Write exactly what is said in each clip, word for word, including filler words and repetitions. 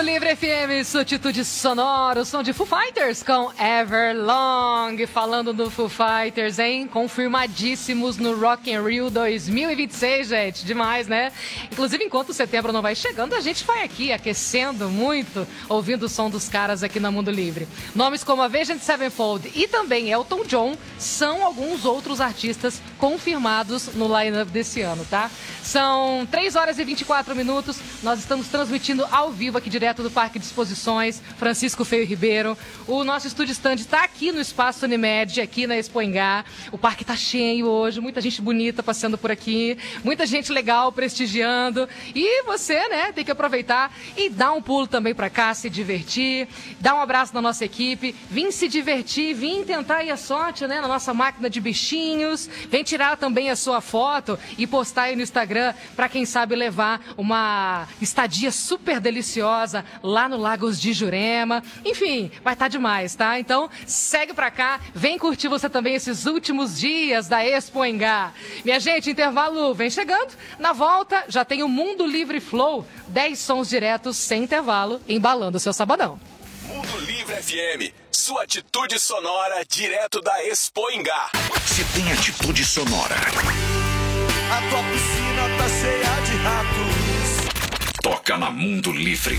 Livre F M, sua atitude sonora, o som de Foo Fighters com Everlong. Falando do Foo Fighters, hein? Confirmadíssimos no Rock in Rio dois mil e vinte e seis, gente. Demais, né? Inclusive, enquanto setembro não vai chegando, a gente vai aqui aquecendo muito, ouvindo o som dos caras aqui na Mundo Livre. Nomes como Avenged Sevenfold e também Elton John são alguns outros artistas confirmados no line-up desse ano, tá? São três horas e vinte e quatro minutos. Nós estamos transmitindo ao vivo aqui direto do Parque de Exposições Francisco Feio Ribeiro. O nosso estúdio stand está aqui no Espaço Unimed, aqui na Expo Engá. O parque está cheio hoje, muita gente bonita passando por aqui, muita gente legal prestigiando. E você, né, tem que aproveitar e dar um pulo também para cá, se divertir, dar um abraço na nossa equipe, vim se divertir, vim tentar aí a sorte, né, na nossa máquina de bichinhos. Vem tirar também a sua foto e postar aí no Instagram para quem sabe levar uma estadia super deliciosa lá no Lagos de Jurema. Enfim, vai estar demais, tá? Então, segue pra cá, vem curtir você também esses últimos dias da Expo Engá. Minha gente, intervalo vem chegando. Na volta, já tem o Mundo Livre Flow, dez sons diretos sem intervalo, embalando o seu sabadão. Mundo Livre F M, sua atitude sonora direto da Expo Engá. Se tem atitude sonora, a tua piscina tá cheia de ratos. Toca na Mundo Livre.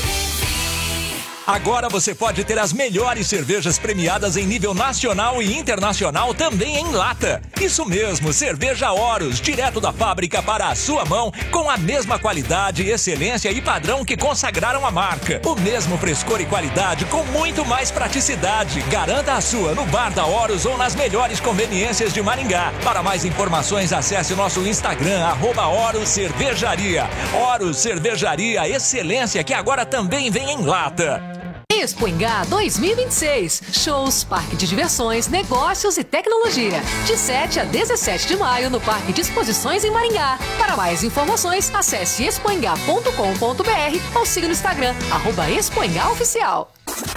Agora você pode ter as melhores cervejas premiadas em nível nacional e internacional também em lata. Isso mesmo, cerveja Horus, direto da fábrica para a sua mão, com a mesma qualidade, excelência e padrão que consagraram a marca. O mesmo frescor e qualidade com muito mais praticidade. Garanta a sua no bar da Horus ou nas melhores conveniências de Maringá. Para mais informações, acesse o nosso Instagram, arroba Horus Cervejaria. Horus Cervejaria, excelência que agora também vem em lata. Expo Engá dois mil e vinte e seis. Shows, parque de diversões, negócios e tecnologia. De sete a dezessete de maio no Parque de Exposições em Maringá. Para mais informações, acesse expoengá ponto com ponto br ou siga no Instagram, arroba Expo Engá Oficial.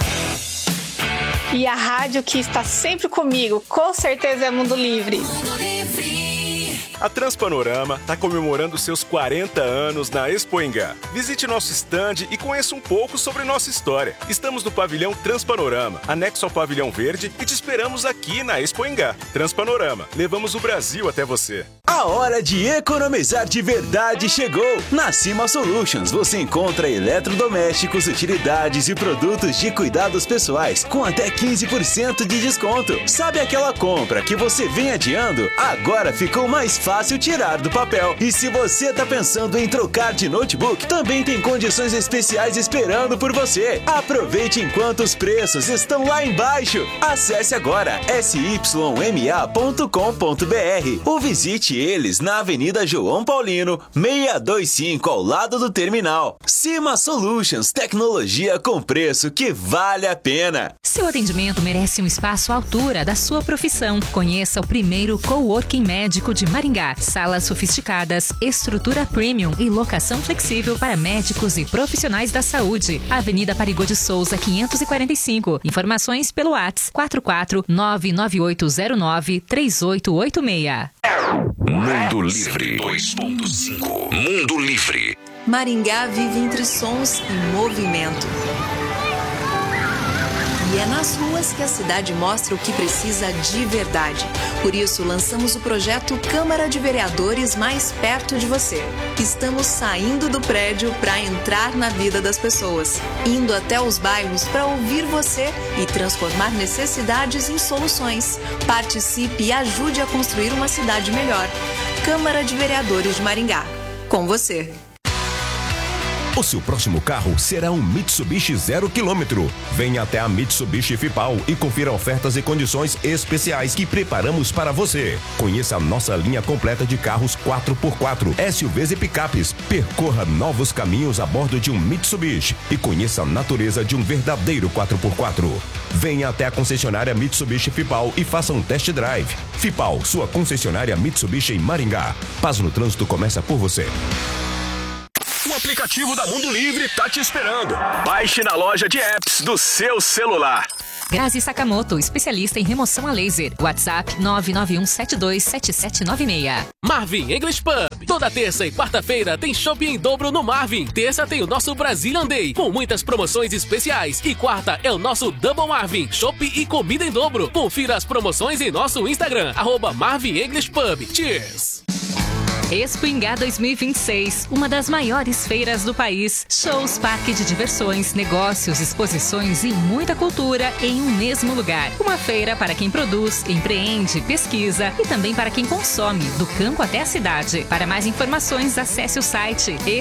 E a rádio que está sempre comigo, com certeza é Mundo Livre. Mundo Livre. A Transpanorama está comemorando seus quarenta anos na Expo Engá. Visite nosso stand e conheça um pouco sobre nossa história. Estamos no pavilhão Transpanorama, anexo ao pavilhão verde, e te esperamos aqui na Expo Engá. Transpanorama, levamos o Brasil até você. A hora de economizar de verdade chegou! Na Cima Solutions você encontra eletrodomésticos, utilidades e produtos de cuidados pessoais com até quinze por cento de desconto. Sabe aquela compra que você vem adiando? Agora ficou mais fácil tirar do papel. E se você tá pensando em trocar de notebook, também tem condições especiais esperando por você. Aproveite enquanto os preços estão lá embaixo. Acesse agora s y m a ponto com ponto b r ou visite eles na Avenida João Paulino, seiscentos e vinte e cinco, ao lado do terminal. Cima Solutions, tecnologia com preço que vale a pena. Seu atendimento merece um espaço à altura da sua profissão. Conheça o primeiro coworking médico de Maringá. Salas sofisticadas, estrutura premium e locação flexível para médicos e profissionais da saúde. Avenida Parigô de Souza, quinhentos e quarenta e cinco. Informações pelo WhatsApp quatro quatro nove nove oito zero nove três oito oito seis. Mundo Livre dois ponto cinco. Mundo Livre. Maringá vive entre sons e movimento. E é nas ruas que a cidade mostra o que precisa de verdade. Por isso, lançamos o projeto Câmara de Vereadores mais perto de você. Estamos saindo do prédio para entrar na vida das pessoas, indo até os bairros para ouvir você e transformar necessidades em soluções. Participe e ajude a construir uma cidade melhor. Câmara de Vereadores de Maringá. Com você. O seu próximo carro será um Mitsubishi zero quilômetro. Venha até a Mitsubishi Fipal e confira ofertas e condições especiais que preparamos para você. Conheça a nossa linha completa de carros quatro por quatro, S U Vs e picapes. Percorra novos caminhos a bordo de um Mitsubishi e conheça a natureza de um verdadeiro quatro por quatro. Venha até a concessionária Mitsubishi Fipal e faça um test drive. Fipal, sua concessionária Mitsubishi em Maringá. Paz no trânsito começa por você. O aplicativo da Mundo Livre tá te esperando. Baixe na loja de apps do seu celular. Grazi Sakamoto, especialista em remoção a laser. WhatsApp nove nove um sete dois sete sete nove seis. Marvin English Pub. Toda terça e quarta-feira tem shopping em dobro no Marvin. Terça tem o nosso Brazilian Day, com muitas promoções especiais. E quarta é o nosso Double Marvin, shopping e comida em dobro. Confira as promoções em nosso Instagram, arroba Marvin English Pub. Cheers! Expo Ingá dois mil e vinte e seis, uma das maiores feiras do país. Shows, parque de diversões, negócios, exposições e muita cultura em um mesmo lugar. Uma feira para quem produz, empreende, pesquisa e também para quem consome, do campo até a cidade. Para mais informações, acesse o site